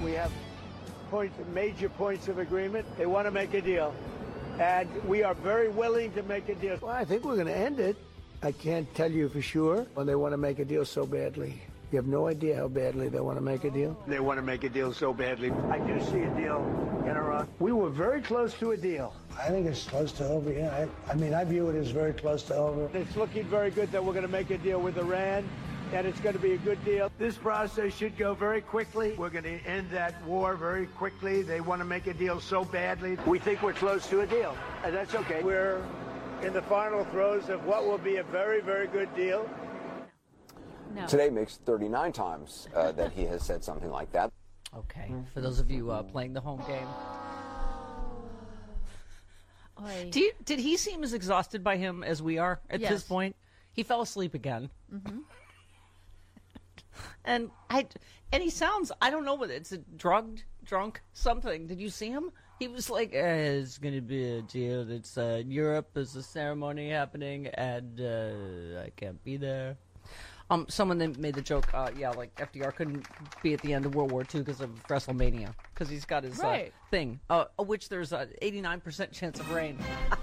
We have major points of agreement. They want to make a deal. And we are very willing to make a deal. Well, I think we're going to end it. I can't tell you for sure when they want to make a deal so badly. You have no idea how badly they want to make a deal. They want to make a deal so badly. I do see a deal in Iran. We were very close to a deal. I think it's close to over, yeah. I mean, I view it as very close to over. It's looking very good that we're going to make a deal with Iran, and it's going to be a good deal. This process should go very quickly. We're going to end that war very quickly. They want to make a deal so badly. We think we're close to a deal, and that's okay. We're in the final throes of what will be a very, very good deal. No. Today makes 39 times that he has said something like that. Okay, for those of you playing the home game. Did he seem as exhausted by him as we are at this point? He fell asleep again. Mm-hmm. And he sounds, I don't know whether it's a drugged, drunk, something. Did you see him? He was like, it's going to be a deal. It's Europe, there's a ceremony happening, and I can't be there. Someone then made the joke, like FDR couldn't be at the end of World War II because of WrestleMania, because he's got his thing, which there's an 89% chance of rain.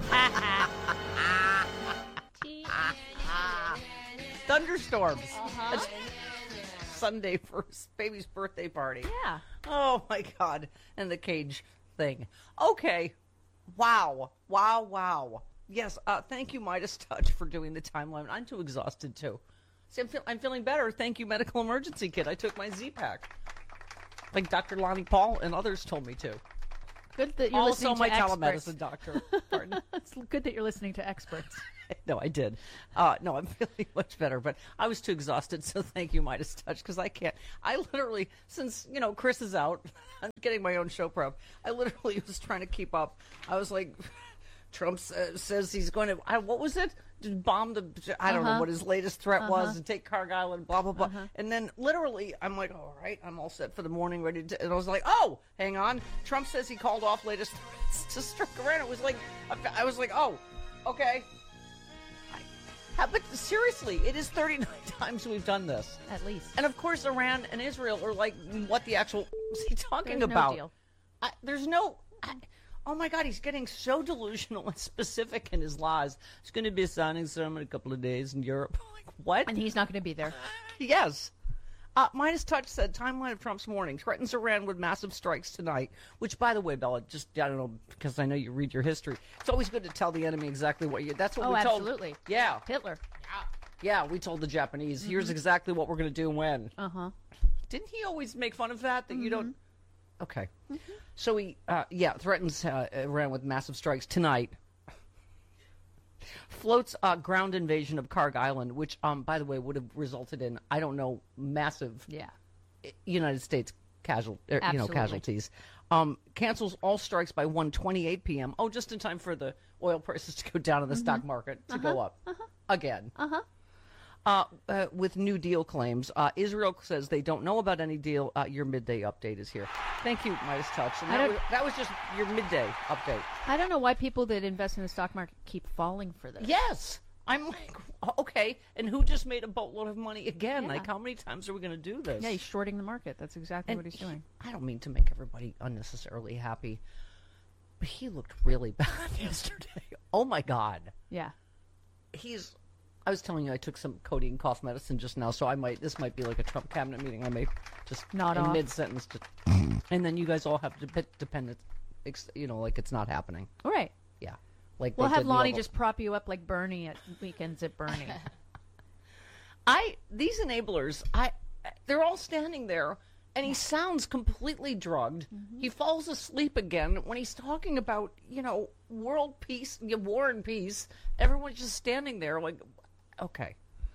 Thunderstorms. Sunday for baby's birthday party. Yeah. Oh, my God. And the cage thing. Okay. Wow. Yes, thank you, Midas Touch, for doing the timeline. I'm too exhausted, too. See, I'm feeling better. Thank you, Medical Emergency Kit. I took my Z-Pack. Like Dr. Lonnie Paul and others told me to. Good that you're listening to experts. Also my telemedicine doctor. Pardon? It's good that you're listening to experts. No, I did. No, I'm feeling much better, but I was too exhausted, so thank you, Midas Touch, because I can't. I literally, since, Chris is out, I'm getting my own show prep. I literally was trying to keep up. I was like, Trump says he's going to, what was it? Bomb the, I don't know what his latest threat was, and take Cargill and blah, blah, blah. And then literally, I'm like, all right, I'm all set for the morning, ready to, and I was like, oh, hang on. Trump says he called off latest threats to strike Iran. It was like, I was like, oh, okay. But seriously, it is 39 times we've done this. At least. And of course, Iran and Israel are like, what the actual is he talking about? No deal. There's no... oh my God, he's getting so delusional and specific in his lies. It's going to be a signing ceremony in a couple of days in Europe. Like, what? And he's not going to be there. Yes. Midas Touch said, timeline of Trump's morning threatens Iran with massive strikes tonight. Which, by the way, Bella, just, I don't know, because I know you read your history. It's always good to tell the enemy exactly what you... That's what we told... Oh, absolutely. Yeah. Hitler. Yeah, we told the Japanese, here's exactly what we're going to do when. Uh-huh. Didn't he always make fun of that you don't... Okay. So he, threatens Iran with massive strikes tonight. Floats ground invasion of Karg Island, which, by the way, would have resulted in, I don't know, massive United States casualties. Cancels all strikes by 1:28 p.m. Oh, just in time for the oil prices to go down in the stock market to go up again. With New Deal claims. Israel says they don't know about any deal. Your midday update is here. Thank you, Midas Touch. And that was just your midday update. I don't know why people that invest in the stock market keep falling for this. Yes. I'm like, okay, and who just made a boatload of money again? Yeah. Like, how many times are we going to do this? Yeah, he's shorting the market. That's exactly what he's doing. I don't mean to make everybody unnecessarily happy, but he looked really bad yesterday. Oh, my God. Yeah. I was telling you I took some codeine cough medicine just now, so this might be like a Trump cabinet meeting. I may just nod in off mid-sentence, and then you guys all have dependent, like it's not happening. All right. Yeah. Like we'll have Lonnie just prop you up like Bernie at weekends at Bernie. These enablers, they're all standing there, and he sounds completely drugged. He falls asleep again when he's talking about, world peace, war and peace. Everyone's just standing there like, okay.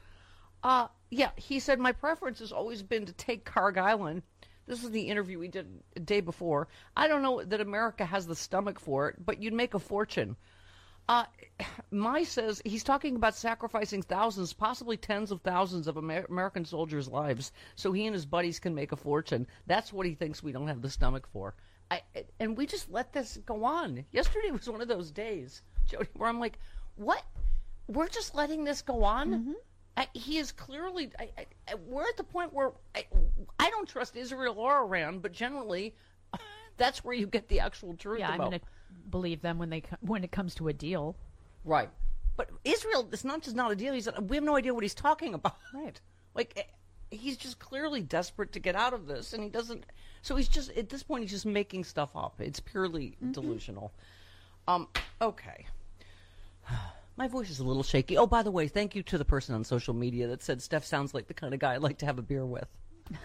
He said, my preference has always been to take Karg Island. This is the interview we did a day before. I don't know that America has the stomach for it, but you'd make a fortune. Mai says he's talking about sacrificing thousands, possibly tens of thousands of American soldiers' lives so he and his buddies can make a fortune. That's what he thinks we don't have the stomach for. And we just let this go on. Yesterday was one of those days, Jody, where I'm like, what? We're just letting this go on? He is clearly. We're at the point where I don't trust Israel or Iran, but generally, that's where you get the actual truth. Yeah, I'm about. going to believe them when it comes to a deal. Right. But Israel, it's not just not a deal. We have no idea what he's talking about. Right. Like, he's just clearly desperate to get out of this, and he doesn't. So he's just, at this point, he's just making stuff up. It's purely delusional. Okay. My voice is a little shaky. Oh, by the way, thank you to the person on social media that said Steph sounds like the kind of guy I'd like to have a beer with.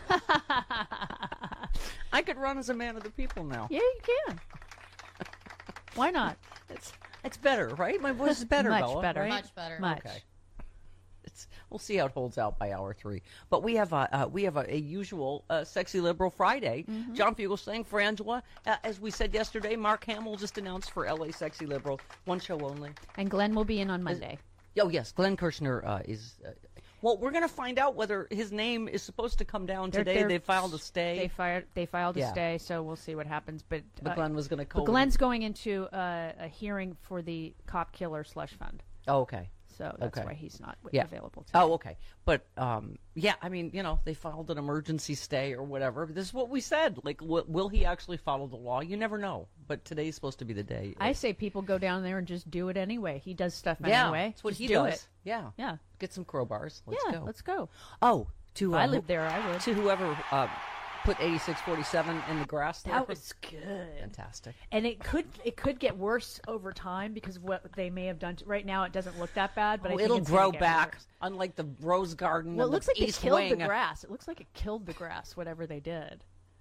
I could run as a man of the people now. Yeah, you can. Why not? It's better, right? My voice is better, Much Bella, better. right? Much better. Much. Okay. We'll see how it holds out by hour 3. But we have a usual Sexy Liberal Friday. John Fugelsang for Angela. As we said yesterday, Mark Hamill just announced for LA Sexy Liberal, one show only. And Glenn will be in on Monday. Oh, yes. Glenn Kirshner is... well, we're going to find out whether his name is supposed to come down today. They filed a stay. They filed a Yeah. stay, so we'll see what happens. But Glenn was going to but Glenn's going into a hearing for the Cop Killer Slush Fund. Oh, okay. So that's Okay. why he's not Yeah. available today. Oh, okay. But, yeah, I mean, they filed an emergency stay or whatever. This is what we said. Like, will he actually follow the law? You never know. But today's supposed to be the day. I say people go down there and just do it anyway. He does stuff Yeah, anyway. that's what Just he do does. It. Yeah. Yeah. Get some crowbars. Let's yeah, go. let's go. Oh, to If I lived there, I would. To whoever put 8647 in the grass there. That was good. Fantastic. And it could get worse over time because of what they may have done. Right now, it doesn't look that bad, but I think It'll it's gonna grow get back, worse. unlike the rose garden. Well, it and looks the like it East killed Wing. the grass. It looks like it killed the grass, whatever they did.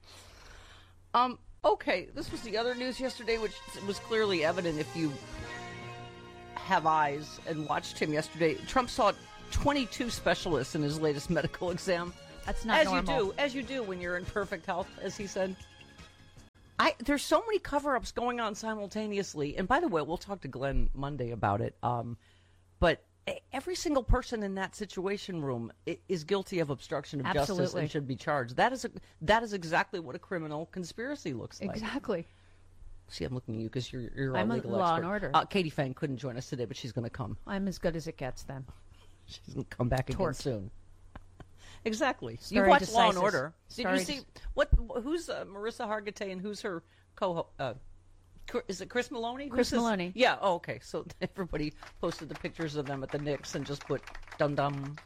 Okay, this was the other news yesterday, which was clearly evident if you have eyes and watched him yesterday. Trump saw 22 specialists in his latest medical exam. That's not normal. As you do when you're in perfect health, as he said. There's so many cover-ups going on simultaneously. And by the way, we'll talk to Glenn Monday about it. But every single person in that situation room is guilty of obstruction of justice Absolutely. and should be charged. That is exactly what a criminal conspiracy looks like. Exactly. See, I'm looking at you because you're I'm a a legal law expert. and order. Katie Fang couldn't join us today, but she's going to come. I'm as good as it gets then. She's going to come back again Tort. soon. Exactly. Stare You watched Law and decisis. Order. Did Stare you see who's Marissa Hargitay and who's her is it Chris Maloney? Chris Maloney. Maloney. Yeah. Oh, okay. So everybody posted the pictures of them at the Knicks and just put dum dum.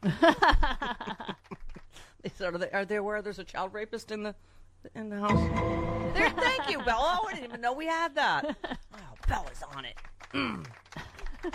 They said, are there where there's a child rapist in the house? There. Thank you, Bella. Oh, I didn't even know we had that. Wow, Bella's on it.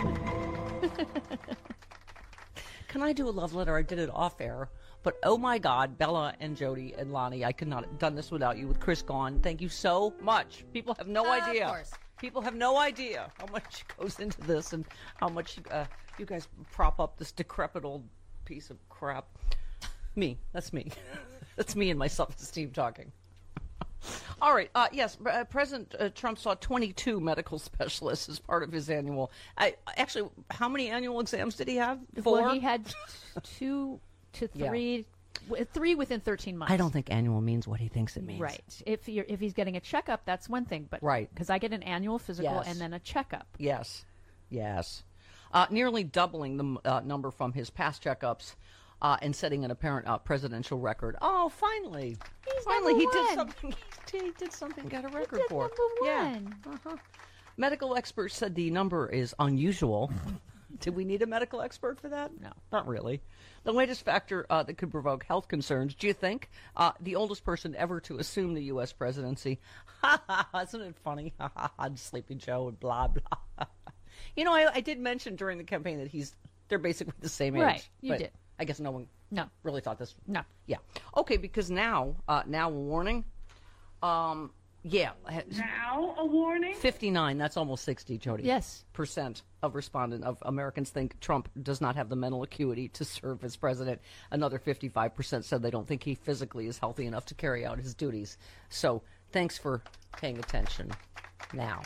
Can I do a love letter? I did it off air. But oh my God, Bella and Jody and Lonnie, I could not have done this without you with Chris gone. Thank you so much. People have no idea. Of course. People have no idea how much goes into this and how much you guys prop up this decrepit old piece of crap. Me. That's me. That's me and my self-esteem talking. All right. Yes, President Trump saw 22 medical specialists as part of his annual. Actually, how many annual exams did he have? 4? Well, he had 2 to 3, 3 within 13 months. I don't think annual means what he thinks it means. Right. If he's getting a checkup, that's one thing. But Right. because I get an annual physical Yes. and then a checkup. Yes. Yes. Nearly doubling the number from his past checkups. And setting an apparent presidential record. Oh, finally! Finally, number he did one. something. He did something. Got a record did for. number Yeah. one. Uh-huh. Medical experts said the number is unusual. Do we need a medical expert for that? No. Not really. The latest factor that could provoke health concerns. Do you think the oldest person ever to assume the U.S. presidency? Isn't it funny? Sleepy Joe and blah blah. I did mention during the campaign that they're basically the same age. Right, you but did. I guess no one No. really thought this. No. Yeah. Okay, because now a warning. Yeah. Now a warning? 59. That's almost 60, Jody. Yes. Percent of Americans think Trump does not have the mental acuity to serve as president. Another 55% said they don't think he physically is healthy enough to carry out his duties. So thanks for paying attention now.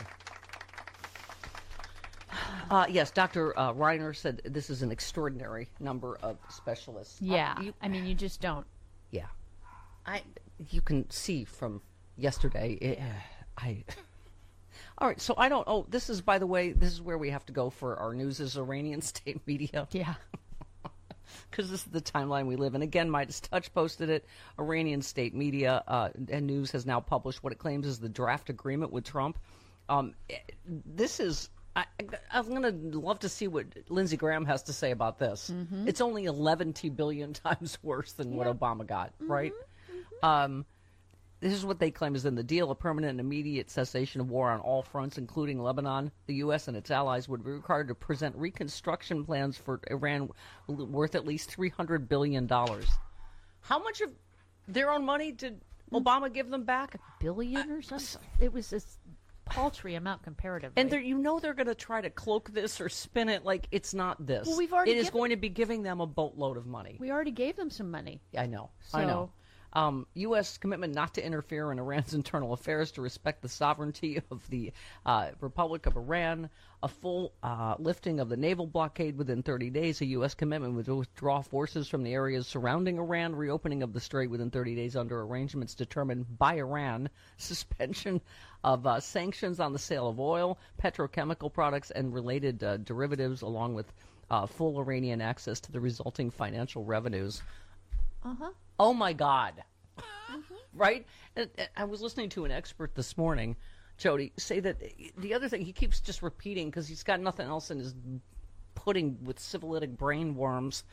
Yes, Dr. Reiner said this is an extraordinary number of specialists. Yeah. I mean, you just don't. Yeah. You can see from yesterday. All right, so I don't. Oh, this is, by the way, this is where we have to go for our news is Iranian state media. Yeah. because this is the timeline we live in. Again, Midas Touch posted it. Iranian state media and news has now published what it claims is the draft agreement with Trump. This is... I'm going to love to see what Lindsey Graham has to say about this. Mm-hmm. It's only 11 billion times worse than what Obama got, right? This is what they claim is in the deal: a permanent and immediate cessation of war on all fronts, including Lebanon. The U.S. and its allies would be required to present reconstruction plans for Iran worth at least $300 billion. How much of their own money did Obama give them back? Billion or something? It was this paltry amount comparatively. And they're going to try to cloak this or spin it like it's not this. Well, we've already it is going to be giving them a boatload of money. We already gave them some money. I know. So, I know. U.S. commitment not to interfere in Iran's internal affairs, to respect the sovereignty of the Republic of Iran, a full lifting of the naval blockade within 30 days, a U.S. commitment to withdraw forces from the areas surrounding Iran, reopening of the strait within 30 days under arrangements determined by Iran, suspension of sanctions on the sale of oil, petrochemical products, and related derivatives, along with full Iranian access to the resulting financial revenues. Oh, my God. Right? And I was listening to an expert this morning, Jody, say that the other thing he keeps just repeating, because he's got nothing else in his pudding with syphilitic brain worms,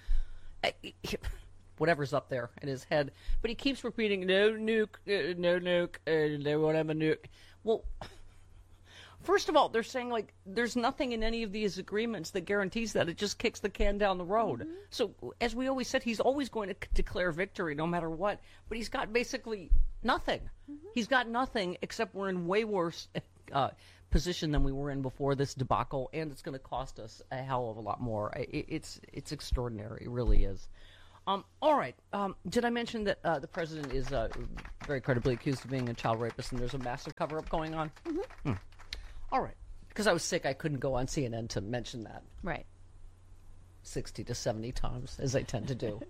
whatever's up there in his head, but he keeps repeating, no nuke, no nuke, they won't have a nuke. Well, first of all, they're saying, like, there's nothing in any of these agreements that guarantees that. It just kicks the can down the road. Mm-hmm. So, as we always said, he's always going to declare victory no matter what. But he's got basically nothing. Mm-hmm. He's got nothing, except we're in way worse position than we were in before this debacle, and it's going to cost us a hell of a lot more. It's extraordinary. It really is. All right. Did I mention that the president is very credibly accused of being a child rapist, and there's a massive cover-up going on? Mm-hmm. All right. Because I was sick, I couldn't go on CNN to mention that. Right. 60 to 70 times, as I tend to do.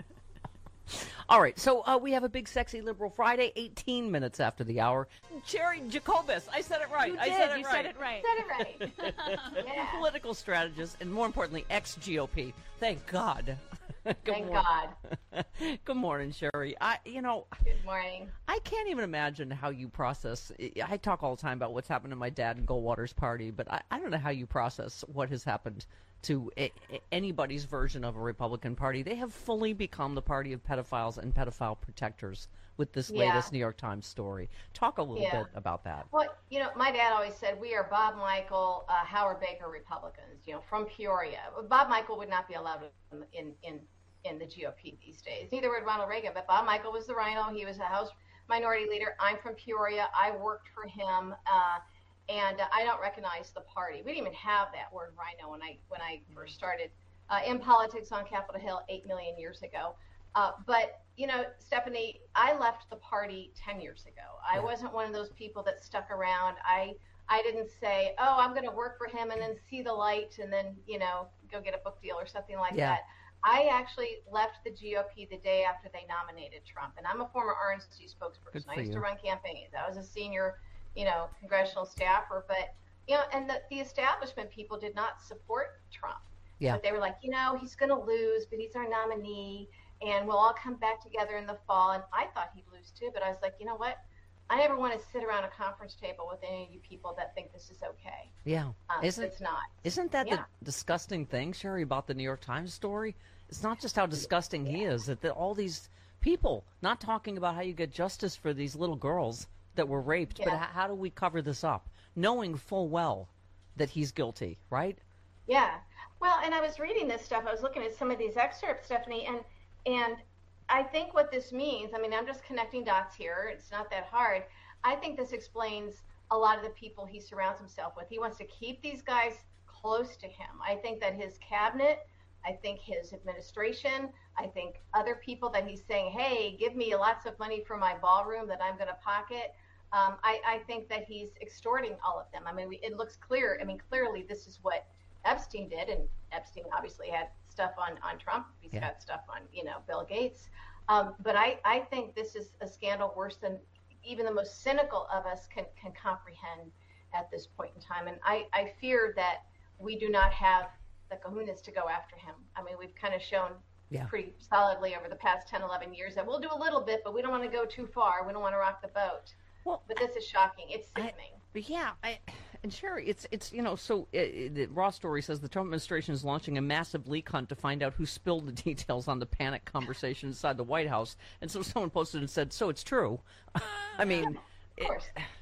All right. So we have a big, sexy Liberal Friday, 18 minutes after the hour. Cherry Jacobus. I said it right. You I did. said it you right. said it right. Said it right. Yeah. Political strategist, and more importantly, ex-GOP. Thank God. Thank God. Good morning, Sherry. Good morning. I can't even imagine how you process. I talk all the time about what's happened to my dad and Goldwater's party, but I don't know how you process what has happened to anybody's version of a Republican Party. They have fully become the party of pedophiles and pedophile protectors with this latest New York Times story. Talk a little bit about that. Well, my dad always said we are Bob Michael, Howard Baker Republicans, from Peoria. Bob Michael would not be allowed in the GOP these days. Neither would Ronald Reagan, but Bob Michael was the Rhino. He was a House Minority Leader. I'm from Peoria. I worked for him, and I don't recognize the party. We didn't even have that word Rhino when I first started in politics on Capitol Hill 8 million years ago. But, Stephanie, I left the party 10 years ago. I wasn't one of those people that stuck around. I didn't say, oh, I'm going to work for him and then see the light and then, go get a book deal or something like that. I actually left the GOP the day after they nominated Trump. And I'm a former RNC spokesperson. I used to run campaigns. I was a senior, congressional staffer. But, and the establishment people did not support Trump. Yeah. But they were like, he's going to lose, but he's our nominee. And we'll all come back together in the fall. And I thought he'd lose too. But I was like, you know what? I never want to sit around a conference table with any of you people that think this is okay. Yeah. It's not. Isn't that the disgusting thing, Sherry, about the New York Times story? It's not just how disgusting he is, that all these people not talking about how you get justice for these little girls that were raped, but how do we cover this up, knowing full well that he's guilty, right? Yeah. Well, and I was reading this stuff. I was looking at some of these excerpts, Stephanie, and I think what this means, I'm just connecting dots here. It's not that hard. I think this explains a lot of the people he surrounds himself with. He wants to keep these guys close to him. I think that his cabinet, I think his administration, I think other people that he's saying, hey, give me lots of money for my ballroom that I'm going to pocket. I think that he's extorting all of them. It looks clear. Clearly this is what Epstein did, and Epstein obviously had stuff on Trump. He's got stuff on, Bill Gates. But I think this is a scandal worse than even the most cynical of us can comprehend at this point in time. And I fear that we do not have the kahunas to go after him. We've kind of shown pretty solidly over the past 10, 11 years that we'll do a little bit, but we don't want to go too far. We don't want to rock the boat. Well, but this is shocking. It's sickening. And Sherry, it's the Raw Story says the Trump administration is launching a massive leak hunt to find out who spilled the details on the panic conversation inside the White House. And so someone posted and said, so it's true. I mean, of course.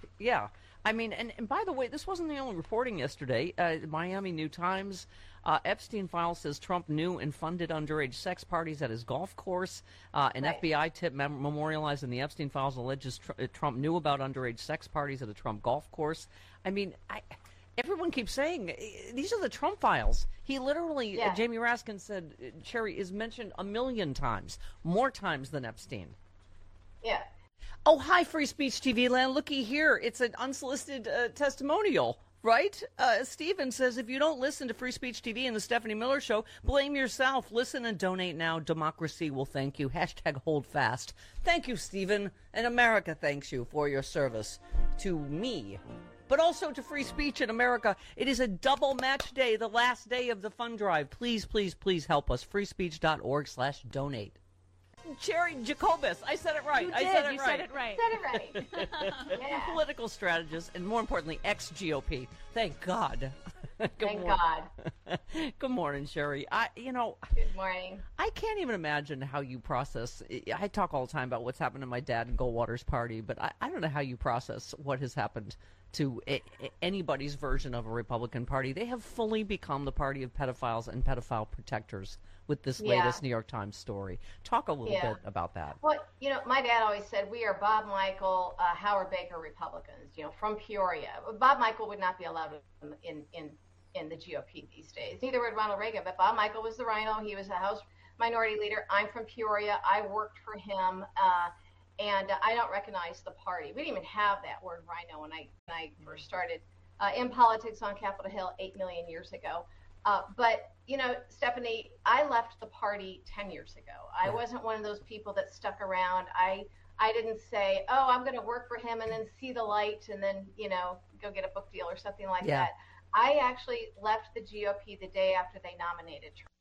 I mean, and by the way, this wasn't the only reporting yesterday. Miami New Times, Epstein file says Trump knew and funded underage sex parties at his golf course. An FBI tip memorializing the Epstein files alleges Trump knew about underage sex parties at a Trump golf course. I mean, everyone keeps saying these are the Trump files. He literally, Jamie Raskin said, Cherry is mentioned 1 million times, more times than Epstein. Yeah. Oh, hi, Free Speech TV land. Looky here. It's an unsolicited testimonial, right? Steven says, if you don't listen to Free Speech TV and the Stephanie Miller Show, blame yourself. Listen and donate now. Democracy will thank you. Hashtag hold fast. Thank you, Steven. And America thanks you for your service to me, but also to free speech in America. It is a double match day, the last day of the fund drive. Please, please, please help us. freespeech.org/donate. Cherry Jacobus. I said it right. You did. I said it you right. said it right. Said it right. Yeah. Political strategist, and more importantly, ex-GOP. Thank God. Thank God. Good morning, Sherry. Good morning. I can't even imagine how you process. I talk all the time about what's happened to my dad and Goldwater's party, but I don't know how you process what has happened to anybody's version of a Republican Party. They have fully become the party of pedophiles and pedophile protectors with this latest New York Times story. Talk a little bit about that. Well, my dad always said we are Bob Michael, Howard Baker Republicans, from Peoria. Bob Michael would not be allowed in the GOP these days. Neither would Ronald Reagan, but Bob Michael was the Rhino. He was the House Minority Leader. I'm from Peoria. I worked for him, and I don't recognize the party. We didn't even have that word Rhino when I first started in politics on Capitol Hill 8 million years ago. But, Stephanie, I left the party 10 years ago. I wasn't one of those people that stuck around. I didn't say, oh, I'm going to work for him and then see the light and then, go get a book deal or something like that. I actually left the GOP the day after they nominated Trump.